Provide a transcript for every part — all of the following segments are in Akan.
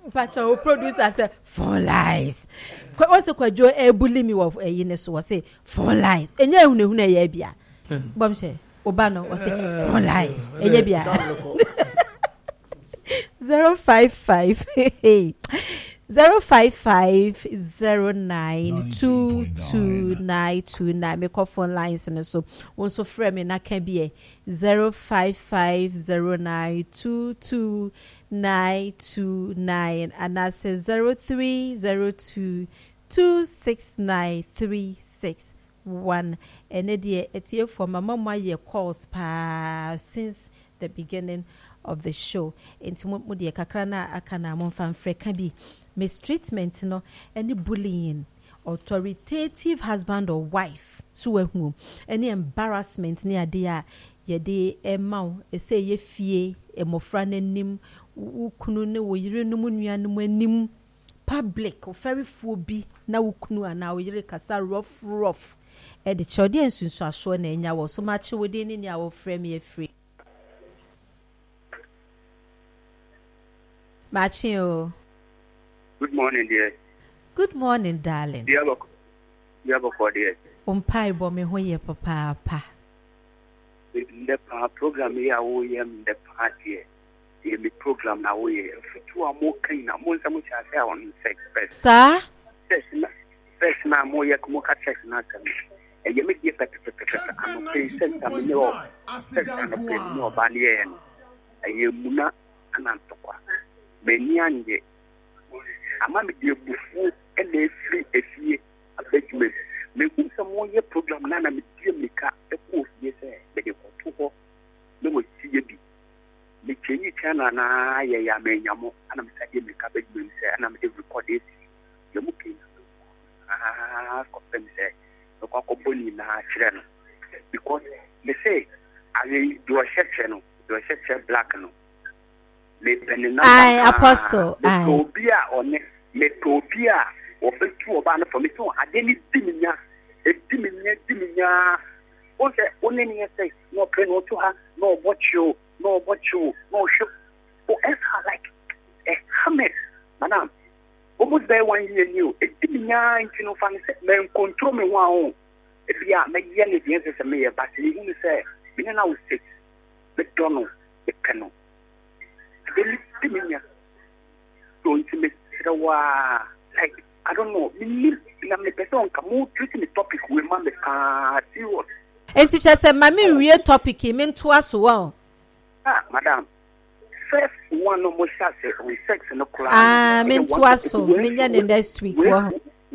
Pacha producer say 4 lies. Once Kwajo e bully me of a yine so say 4 lies. Enye hune ye bia. Bom say Obano was say 4 lies. Enye bia. 055 055092292 me call phone lines and so one so frame me na can be 055092292 and that says 0302269361 and it's here for my mama your calls since the beginning of the show. Into mudi kakrana akana monfan freka bi mistreatment no any bullying, authoritative husband or wife so ehu any embarrassment near dia ye de emma e say ye fie emofra nanim ukunu ne wo yire no nuanum anim public or very full bi na ukunu ana wo yire kasa rough e de chode ensunsu aso na enya wo so machi wo de ni wo frame ye free Machio. Good morning, dear. Good morning, darling. You have a call, dear. Umpai bomi hoye papa. The program here, we am the party. The program now, we have 2 or more kind of most of which I on sex. Sir? First, now, more Yakumoka sex, not and you make it better. I'm okay, sex, I'm no sex, and no banyan. And you muna and Antokwa. Benyanje ama me de bufu e na free efie abegment me kum samo ye program na me die meka e ko fie se me de ko to me mo tie bi me chenyi chana na ye ya me nyamo ana me sadie meka abegment se ana me de record it ye mo kin ko pem se ko boni na kire no because me say I do a section black no Apostle. Metopia on Metopia or the 2 of Anna for me to Adeni Diminia, a Diminia. Only say, no pray no to her, no watch you, no show. Oh, as her like a hammer, madam. Almost there 1 year new, a Diminia, you know, funny men control me one. If you are, make yellow the answers a mayor, but you say, we don't know 6, the Donald, the Cano. Don't like I don't know. Me person come treating the topic we man serious. And teacher said, "Mami, real topic mean to us well." Madam. First one no more say on sex no class. Mean to us so. Me in next week. That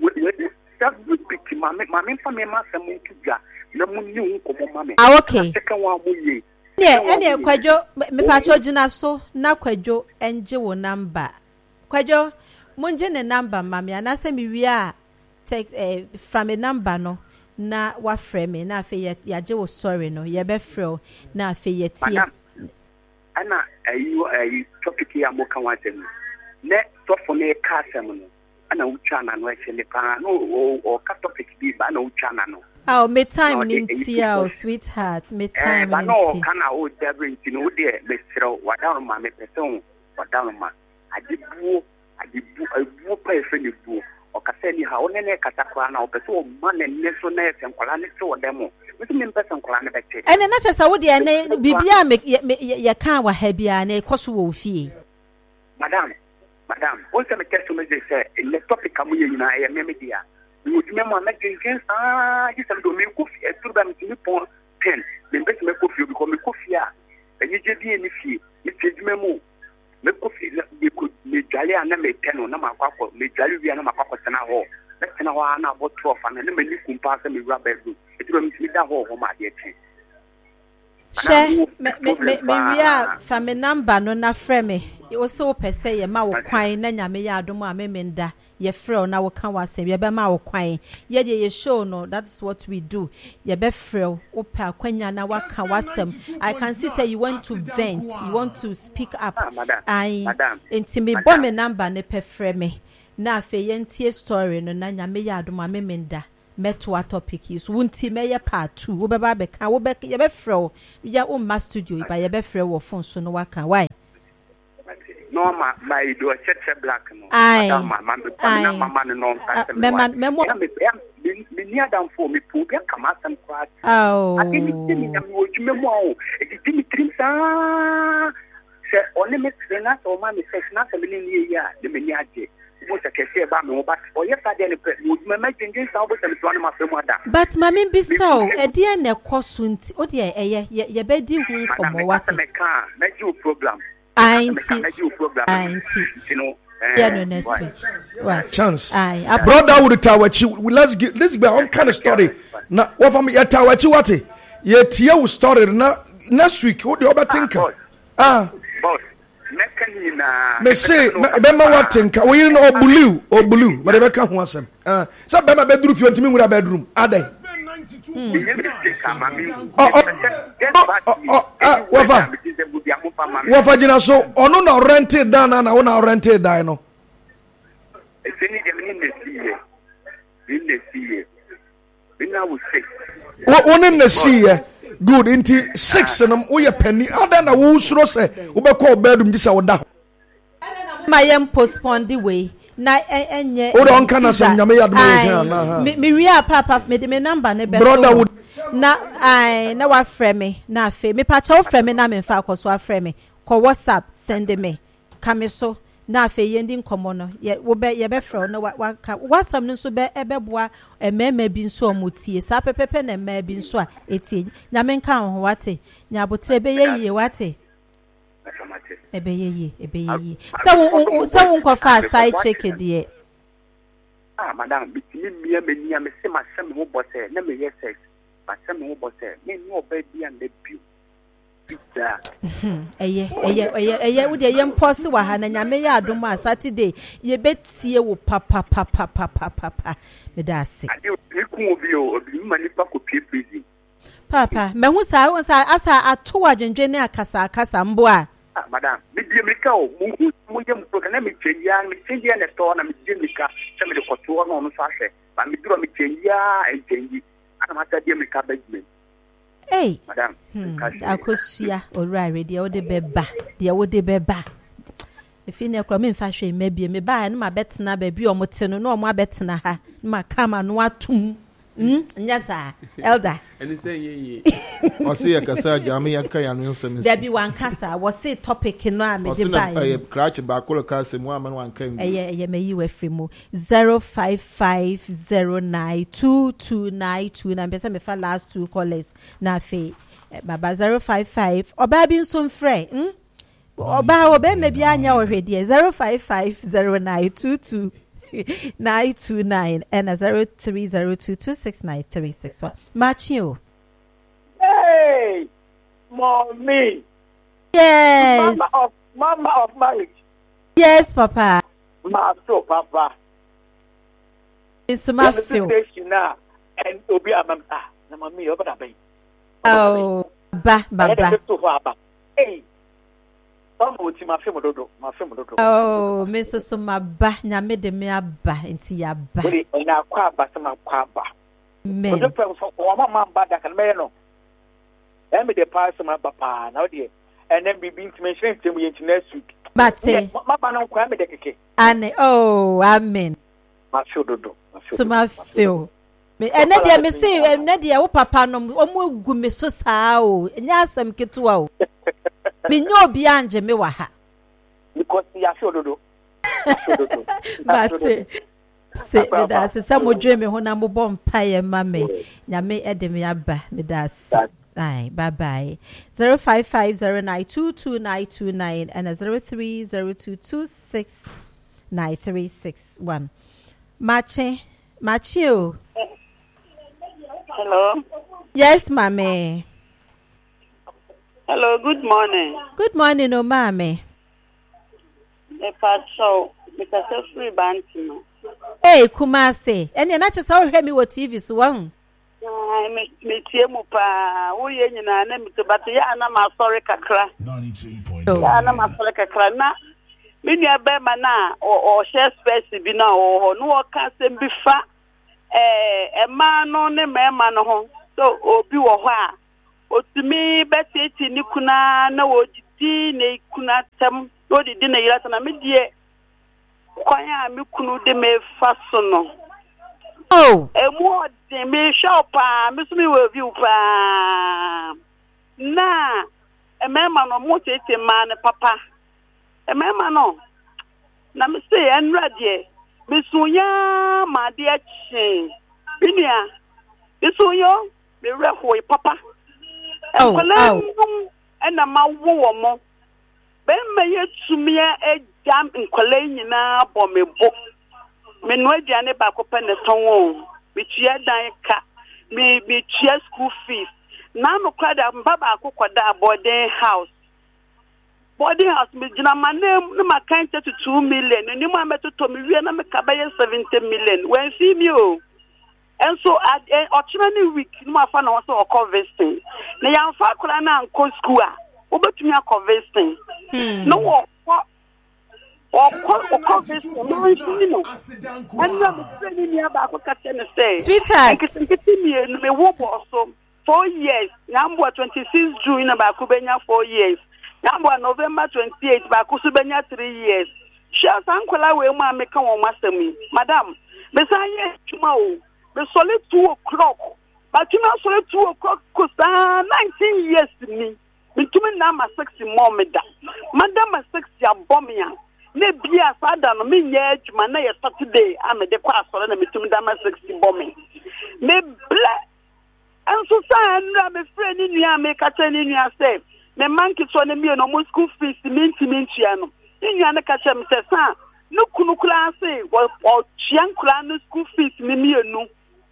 would be mami for me ma some to ga. No mu new ko mama. Okay. Second one mu any Kwajo, me pacho jina so, na Kwajo, enje wo number. Kwajo, munje ne number, mami, anase mi wia text from a number no, na wa frame, na fe yaje wo story no, ye be freo, na fe yeti. Ana, you topic ya moka watem. Ne, tofo ne kasem no, ana uchana no, actually, no, or cut topic be, but no uchana no. Oh, me time nintia, sweetheart. Me time nintia. No, can I hold every no dear, Mr. What down my person, what down my. I did pay for the boo, or Cassini, how many Cataclana, or person, man and Nessonet and Colanic to a demo. With me, person Colanic. And not just I would Bibia make ya kawa hebia and a cosu fee. Madam, also the customer say, in the topic, come in, I am media. You would remember making things, you can do me coffee, a turban to me for 10. The best make coffee become a coffee. And you just be any fee, it's a memo. Make coffee, you could make Jali and make 10 on my papa, make Jali and my papa and a hole. That's an hour and about 12 and then you can pass me rubber. It will be that hole, my dear. Share me from a number no na frame. It was so per se, a mow quine, and Yamia Doma Memenda. Ye fro na wo kan wase ye be ma wo kwan ye de ye show no that's what we do ye be fro opa kwanya na wa kan wasem. I can see say you want to vent, you want to speak up. I intimi bo me number ne pe frɛ me na afa ye ntie story no na nyame ya adoma memenda meto a topic is wunti me ye part 2 wo be ba be kan wo be ye be fro ya o ma studio ba ye be fro wo phone so no wa kan why no my do a check black no. Mama no me near down for me put ya come out and cry. Oh. I didn't see me more. It didn't dream say only me trainer or mammy says not a million year the miniaje. What I can say about me but or yes I didn't would my making this out with one of my mother. But mammy be so a dear ne cosunt oh dear ye bedi who come what make you problem. I see. You know. Yeah, no, next week. What chance? Brother would Tawachi. Let's be on kind of story. Now, what for me? Ya Tawachi what? Yet you story next week. What do you think? Boss. Me say, Bema what think? We know blue, but they can't want some. Some Bema bedroom if you want to me with a bedroom. Are they? Wafa jina so ono na rented down na ona rented down no. One na see good into 6 na wo ye penny ada na wo suro se wo be call bedroom gisa wo da. My postpone the way. Na enye o don kana sem nyame yadom na me wi papa me de me number ne be brother would na wa frame na afa me pa cha frame na me fa akoso aframe me ko WhatsApp send me kame so na afa yendi nkomo no ye be frɛ no wa WhatsApp no so be ebeboa emema bi nso omutie sa pepepe na emema bi nso a etie nyame nka ho wate nya abotre be ye wate ebe ye so won fa side check de madam bitimi me me se ma sem ho bose na me yes ma sem ho bose me no ba bi and bi pizza wo de yem pose wa ha na nyame ya adom a Saturday ye betie wo papa me da se ade ku obi obi mani pa ko pie prison papa me hu sa asa ato adwendwe ne akasa mbo a madam me die me ka o mu yem program na me chenja na to na me die me ka se me de koto no no so ahwe ba me duro me chenja chenji ana ma ta die me ka bagment madam akosia orare de wo de beba efi ne kro me mfa hwe mabie me ba na ma betena ba bi o mote no na o mo abetena ha ma kama no atum nyasa elder eni say ye o say yakasa jame yanka ya no nsem there be one kasa wo say topic no a me de ba ye crash ba ko ka se mu ama no wanka ye me yi wafri mu 0550922292 na be say me fa last two callers na fe baba 055 oba bi nso mfrɛ oba me bi anya wo hwede 05509222 929 and 0302269361. Machio. Hey, mommy. Yes. Mama of marriage. Yes, Papa. So, Papa. It's my feel. And Obi Amamta. Namami over the Oh, Baba. Hey. Oh, Mr. Suma ba nyame de me aba enti ya ba. Na kwa aba sama kwa aba. Men. Odo pe so o mama ba da kan me no. E me de pa sama ba pa na ode. Ene bibi intimation tem ye next week. Bate. Mama no kwa me de keke. Ane amen. Ma shododo. Suma feel. Me ene de me say ene de wo papa no o mu gu me so saa o. Nya asem ketuwa o. Me nyo bi anje me wa ha. Because ya shododo. But say me da se mo dwe me ho na mo bom paye ma me. Nyame ede me aba me da se. Bye bye. 0550922929 and 0302269361. Machi o. Hello. Yes, mame. Hello, good morning. Good morning, oh, mame. So, Mr. Free Banty. Hey, Kumase. And you're not just how hear me what TV so one. Me Tiemupa, we in a name to Batiana, my sorry, Kakra. 93.9. Ana masole kakra na me nua be ma na o share space bi na o no ka sem bi fa ma no ne ma no ho so obi wo ho a otumi beteti ni kuna na wo jiti ne kuna tem no di na yira na me die kwan a me kunu de me fa so no oh emu de me shop me so me review pa na emema no mo tete ma ne papa emema no na me say enra de me sunya ma de achi binia me sunyo me reho papa ena ma wo mo ben me yetumia ejam nkwala nyina bo me bo me no aduane ba ko pe ne ton me tua dan ka me tua school fees na no kwada mbaba akokoda boarding house me jina manem no makan 2 million ni mo ameto me wie na me ka ba 70 million when see me o and so at ochimani week no afa na so conversing na ya fa kura na nko school a obetumi conversing no wo conversing no and na me ni aba ko ka tell say sweetheart me wo bo so 4 years nambo 26 June na ba ko benya 4 years nambo November 28 ba ko so benya 3 years sha sankola we mu ameka won masami madam me say chuma o the solid 2 o'clock, but you know, solid 2 o'clock, because 19 years to me. Me now my 60 more, madam, my 60 bomia. Maybe a father, no me yet, man, Saturday, I'm a dequas, and me to my 60 bombing. Me black and so I'm a friend in your make a 10 in your say. Me monkey so me no more school fees, minty. In your catch him, says, no kunukula say, or chiankula no school fees, me no.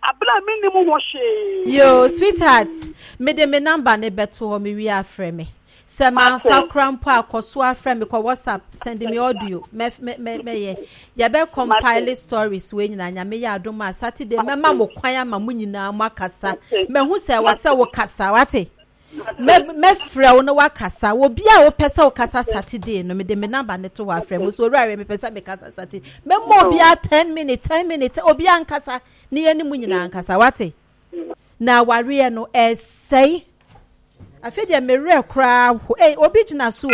Yo, sweetheart, me de me number ne beto me we afre me. Se ma fa krampo akoso afre me ko WhatsApp send me audio. Me ye be compile stories we nyina nya me ya adoma Saturday me ma mo kwan ama mo nyina mo akasa. Me hu se wo se wo kasa wate. Me frɛ wo no wakasa obi a wo pɛ sɛ wo kasa Saturday no me de me number ne to wa frɛ mo so owura me pɛ sɛ me kasa Saturday me mo obi a 10 minutes obi an kasa ne yɛ ni mu nyina an kasa wate na ware no ɛsɛi afɛde me rɛ kra obi gyina so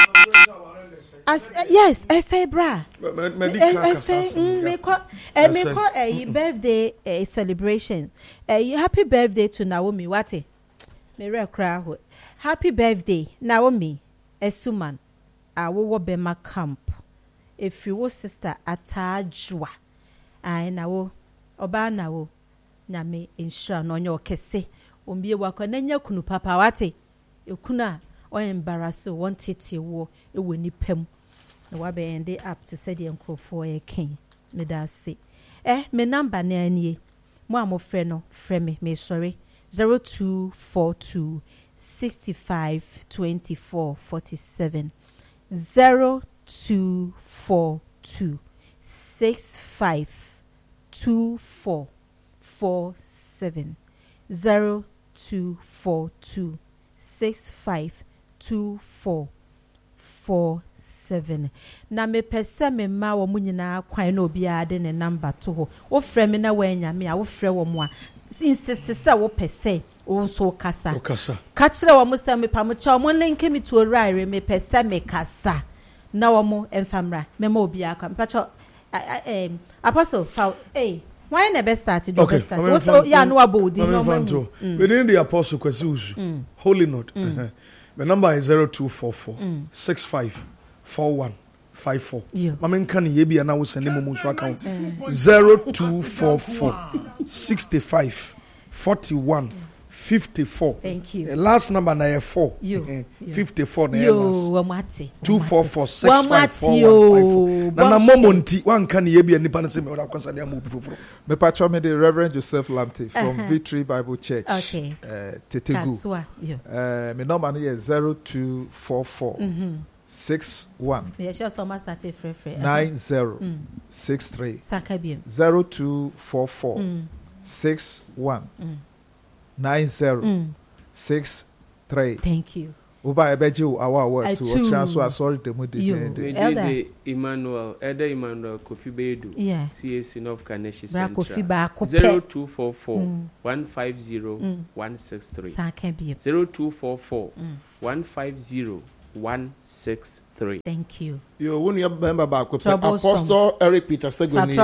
yes ɛsɛi bra me ko birthday celebration happy birthday to Naomi wate happy birthday Naomi Esuman awo Bema camp if you sister atajwa ai nawo oba nawo nyame insha no nyo kese ombie wakọ nanya kunu papa wate ekuna o embarrass wanted to wo ewo nipam na wa be end up to say the enkrofo e ken me da se me number na anie mo amofre no frɛ me sorry 0242 65 24 47 0242 65 24 47 0242 65 24 47 na me pese me ma wo munyina kwan na obi ade ne number to ho wo frɛ me na wanya me a wo frɛ wo mo a insist say wo pese wo so kasa ka kire wo mo say me pa mo cha mo link me to rire me pese me kasa na wo mo emfamra me ma obi aka me pa cha apostle fa why na best start to do best start wo so ya no abodi no mo within the apostle kwesi usu holy note the number is 0244 65 41 54. Mama can ye be na wo send mo so account 0244 65 41 54. Thank you. The last number na 4. 54 na last. 244 654154. Na momonti wan kan ye be nipa na se me ora kwasa dia mo bi foforo. Me patro me the Reverend Joseph Lamte from Victory Bible Church. Okay. Tetegu. Me number is 0244 61 9063 0244 61 9063. Thank you. Uba ebeji awa word to transfer sorry the Elder Emmanuel Kofi Bedu CAC North Kaneshi Central 0244 150 163 0244 150 163. Thank you. You wouldn't remember back Apostle Eric Peter Segwini.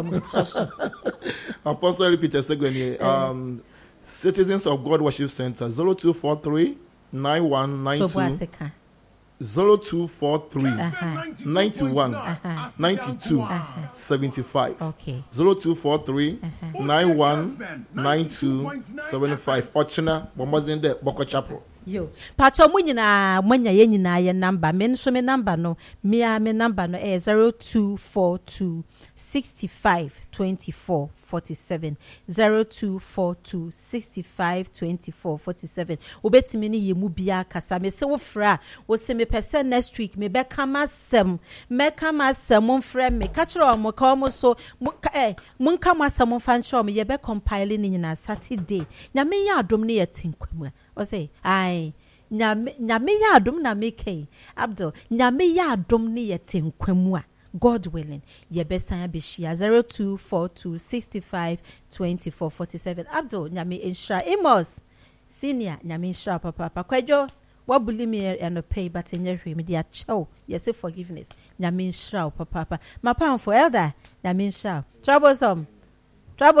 Apostle Eric Peter Segwini. Citizens of God Worship Center 0243 9192 0243 91 92 75. Okay. 0243 91 92 75. Ochina Bomazinde Boko Chapel. Yo, Pacho Munina, Munya Yenina, your number, men so me number no, me number no 0242 65 24 47 0242 65 24 47. Ubeti mini ye mubia kasa me se wo fra wo se me pese next week me be kama sem mon fra me ka kire o ka mo so mun kama sem fan chro me ye be compile ni na Saturday nyame ya adom ne ye tinkwam o say ai nyame ya adom na me kai Abdul nyame ya adom ne ye tinkwam a God willing, ye besan beshia 0242 65 24 47. Abdul nyame insha Amos senior nyame insha papa kwadwo wabuli me and pay but in your him dia chow yes forgiveness nyame insha papa mapa for elder nyame insha troublesome the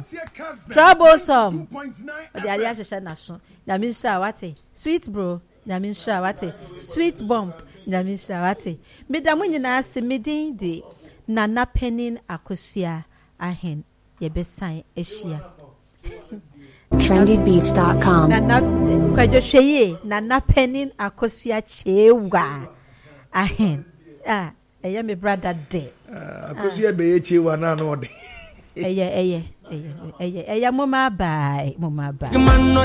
alias sha naso nyame insha wate sweet bro nyame insha wate sweet bump nyame insha wate medamu nyina se medin de nana penin akosia ahen ye besan ehia trendybeats.com nana kwadwo hweye nana penin akosia chewa ahen eye me brother de akosia be ye chewa na no de eye mama bye